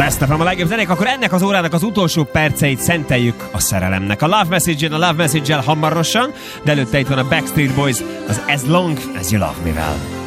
Best FM a legjobb zenék, akkor ennek az órának az utolsó perceit szenteljük a szerelemnek. A Love Message-en, a Love Message-el hamarosan, de előtte itt van a Backstreet Boys, az As Long As You Love Me-vel.